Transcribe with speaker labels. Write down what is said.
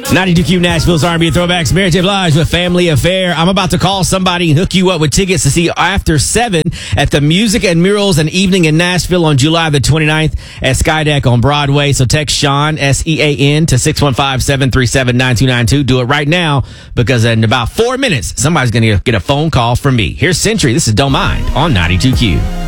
Speaker 1: 92Q Nashville's R&B Throwbacks. Mary J. Blige with Family Affair. I'm about to call somebody and hook you up with tickets to see After 7 at the Music and Murals and Evening in Nashville on July the 29th at Skydeck on Broadway. So text Sean, S-E-A-N, to 615-737-9292. Do it right now because in about 4 minutes, somebody's going to get a phone call from me. Here's Century. This is Don't Mind on 92Q.